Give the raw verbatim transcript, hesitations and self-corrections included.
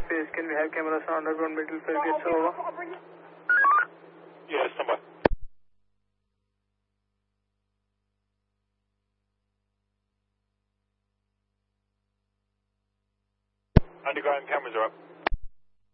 space. Can we have cameras on underground middle circuits? Over. Yeah, stand by. Underground cameras are up.